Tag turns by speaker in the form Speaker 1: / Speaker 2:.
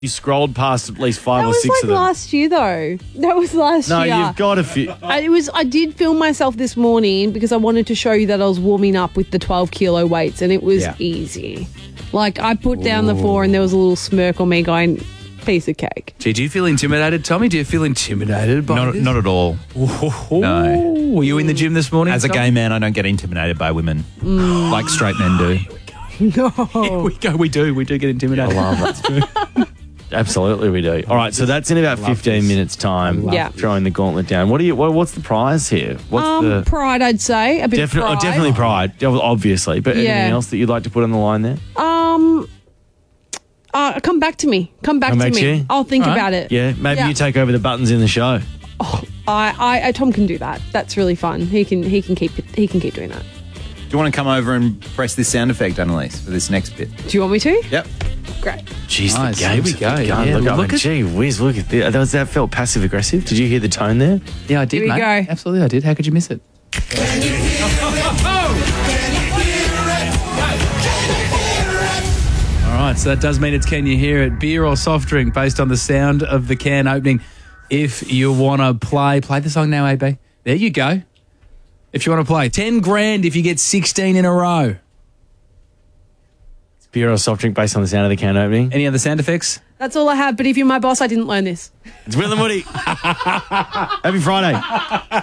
Speaker 1: You scrolled past at least 5
Speaker 2: That
Speaker 1: or
Speaker 2: was
Speaker 1: 6
Speaker 2: like
Speaker 1: of them.
Speaker 2: last year, though. That was last
Speaker 1: No,
Speaker 2: year.
Speaker 1: you've got a few.
Speaker 2: I did film myself this morning because I wanted to show you that I was warming up with the 12-kilo weights, and it was easy. Like, I put down the 4 and there was a little smirk on me going, piece of cake.
Speaker 3: Gee, do you feel intimidated, Tommy? Do you feel intimidated by this?
Speaker 4: Not at all. No.
Speaker 3: Were you in the gym this morning?
Speaker 4: As a gay man, I don't get intimidated by women like straight men do.
Speaker 2: No.
Speaker 3: Here we do. We do get intimidated.
Speaker 1: I love that. Absolutely, we do. All right, so that's in about 15 minutes' time.
Speaker 2: Yeah.
Speaker 1: Throwing the gauntlet down. What's the prize here? What's the
Speaker 2: pride, I'd say. A bit of pride.
Speaker 1: definitely pride, obviously. But anything else that you'd like to put on the line there?
Speaker 2: Come back to me. Come back to
Speaker 1: to
Speaker 2: me.
Speaker 1: you?
Speaker 2: I'll think about it.
Speaker 1: Yeah, maybe you take over the buttons in the show.
Speaker 2: Tom can do that. That's really fun. He can keep doing that.
Speaker 4: Do you want to come over and press this sound effect, Annalise, for this next bit?
Speaker 2: Do you want me to?
Speaker 4: Yep.
Speaker 2: Great.
Speaker 1: Jeez,
Speaker 3: Nice.
Speaker 1: the games
Speaker 3: Here we
Speaker 1: have
Speaker 3: go.
Speaker 1: begun.
Speaker 3: Yeah,
Speaker 1: Look
Speaker 3: look
Speaker 1: at gee whiz, look at this. That felt passive aggressive. Did you hear the tone there?
Speaker 3: Yeah, I did,
Speaker 2: Here we
Speaker 3: mate.
Speaker 2: go.
Speaker 3: Absolutely, I did. How could you miss it? All right, so that does mean it's Can You Hear It? Beer or soft drink based on the sound of the can opening. If you want to play the song now, AB. There you go. If you want to play. 10 grand if you get 16 in a row.
Speaker 1: Beer or soft drink based on the sound of the can opening.
Speaker 3: Any other sound effects?
Speaker 2: That's all I have. But if you're my boss, I didn't learn this.
Speaker 1: It's Will and Woody. Happy Friday.